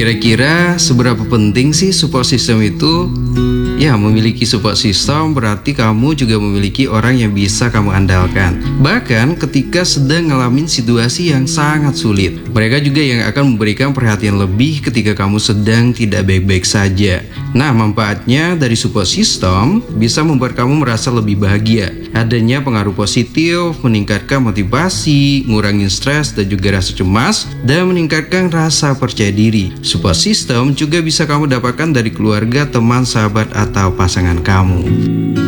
Kira-kira seberapa penting sih support system itu? Ya, memiliki support system berarti kamu juga memiliki orang yang bisa kamu andalkan. Bahkan ketika sedang ngalamin situasi yang sangat sulit, mereka juga yang akan memberikan perhatian lebih ketika kamu sedang tidak baik-baik saja. Nah, manfaatnya dari support system bisa membuat kamu merasa lebih bahagia. Adanya pengaruh positif, meningkatkan motivasi, ngurangin stres dan juga rasa cemas, dan meningkatkan rasa percaya diri. Support system juga bisa kamu dapatkan dari keluarga, teman, sahabat, atau pasangan kamu.